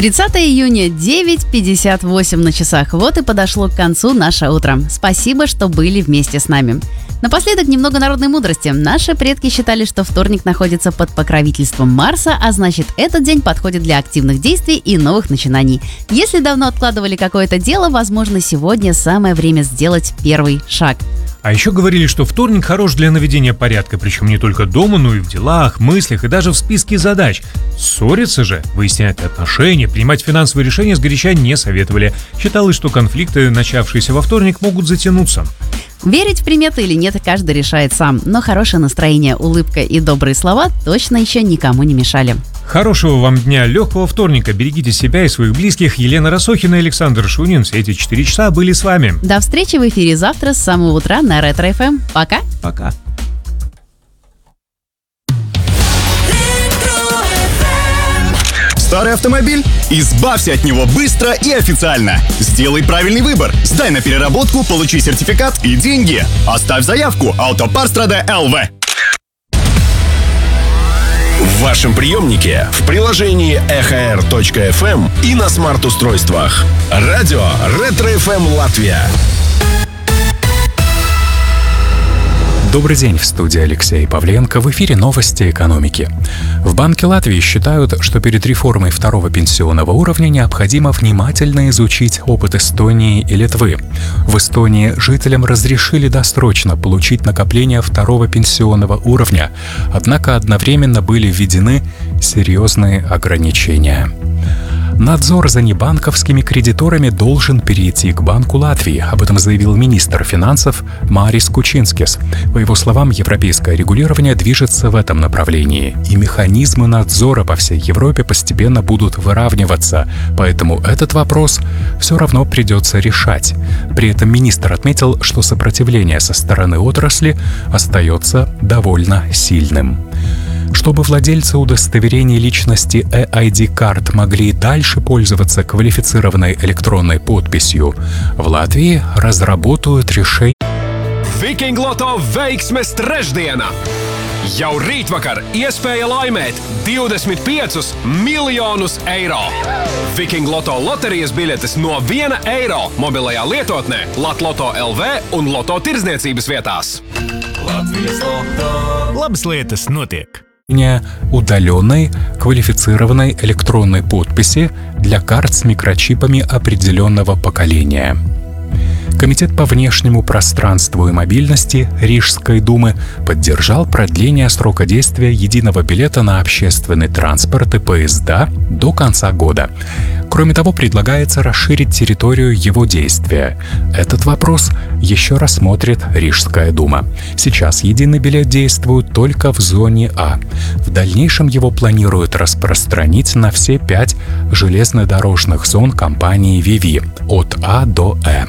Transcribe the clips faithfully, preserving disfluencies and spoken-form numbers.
тридцатое июня, девять пятьдесят восемь на часах. Вот и подошло к концу наше утро. Спасибо, что были вместе с нами. Напоследок немного народной мудрости. Наши предки считали, что вторник находится под покровительством Марса, а значит, этот день подходит для активных действий и новых начинаний. Если давно откладывали какое-то дело, возможно, сегодня самое время сделать первый шаг. А еще говорили, что вторник хорош для наведения порядка, причем не только дома, но и в делах, мыслях и даже в списке задач. Ссориться же, выяснять отношения, принимать финансовые решения сгоряча не советовали. Считалось, что конфликты, начавшиеся во вторник, могут затянуться. Верить в приметы или нет, каждый решает сам. Но хорошее настроение, улыбка и добрые слова точно еще никому не мешали. Хорошего вам дня, легкого вторника. Берегите себя и своих близких. Елена Росохина и Александр Шунин все эти четыре часа были с вами. До встречи в эфире завтра с самого утра на Ретро эф эм. Пока. Пока. Старый автомобиль? Избавься от него быстро и официально. Сделай правильный выбор. Сдай на переработку, получи сертификат и деньги. Оставь заявку. Автопарстрада эл ви. В вашем приемнике, в приложении эхо эр точка эф эм и на смарт-устройствах. Радио Ретро эф эм Латвия. Добрый день, в студии Алексей Павленко. В эфире новости экономики. В Банке Латвии считают, что перед реформой второго пенсионного уровня необходимо внимательно изучить опыт Эстонии и Литвы. В Эстонии жителям разрешили досрочно получить накопление второго пенсионного уровня, однако одновременно были введены серьезные ограничения. Надзор за небанковскими кредиторами должен перейти к Банку Латвии. Об этом заявил министр финансов Марис Кучинскис. По его словам, европейское регулирование движется в этом направлении, и механизмы надзора по всей Европе постепенно будут выравниваться, поэтому этот вопрос все равно придется решать. При этом министр отметил, что сопротивление со стороны отрасли остается довольно сильным. Чтобы владельцы удостоверений личности и ай ди-карт могли и дальше пользоваться квалифицированной электронной подписью, в Латвии разработают решение. Viking Loto veiksmes trešdiena! Jau rītvakar iespēja laimēt divdesmit piecus miljonus eiro. Viking Loto loterijas biļetes no viena eiro mobilajā lietotnē Latloto эл ви un Loto tirdzniecības vietās. Latvijas Loto. Labas lietas notiek. Удаленной квалифицированной электронной подписи для карт с микрочипами определенного поколения. Комитет по внешнему пространству и мобильности Рижской думы поддержал продление срока действия единого билета на общественный транспорт и поезда до конца года. Кроме того, предлагается расширить территорию его действия. Этот вопрос еще рассмотрит Рижская дума. Сейчас единый билет действует только в зоне А. В дальнейшем его планируют распространить на все пять железнодорожных зон компании Виви от А до Э.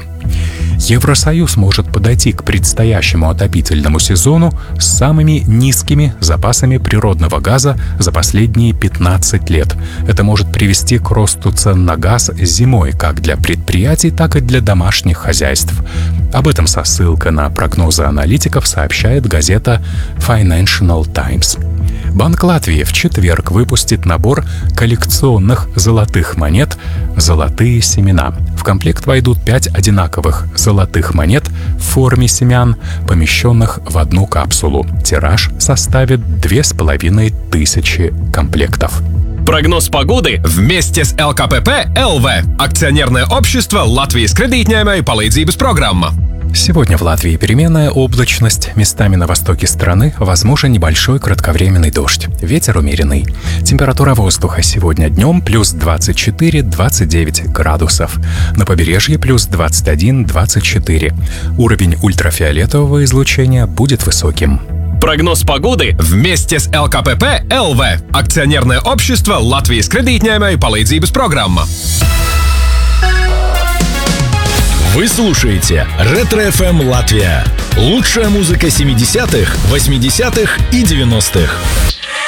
Евросоюз может подойти к предстоящему отопительному сезону с самыми низкими запасами природного газа за последние пятнадцать лет. Это может привести к росту цен на газ зимой как для предприятий, так и для домашних хозяйств. Об этом со ссылкой на прогнозы аналитиков сообщает газета Financial Times. Банк Латвии в четверг выпустит набор коллекционных золотых монет «Золотые семена». В комплект войдут пять одинаковых золотых монет в форме семян, помещенных в одну капсулу. Тираж составит две с половиной тысячи комплектов. Прогноз погоды вместе с эл ка пэ пэ эл ви. Акционерное общество Латвijas кредитņēmēju palīdzības программа. Сегодня в Латвии переменная облачность. Местами на востоке страны возможен небольшой кратковременный дождь. Ветер умеренный. Температура воздуха сегодня днем плюс двадцать четыре - двадцать девять градусов. На побережье плюс двадцать один - двадцать четыре. Уровень ультрафиолетового излучения будет высоким. Прогноз погоды вместе с эл ка пэ пэ эл ви. Акционерное общество Латвijas кредитņēmēju palīdzības программа. Вы слушаете Ретро эф эм Латвия. Лучшая музыка семидесятых, восьмидесятых и девяностых.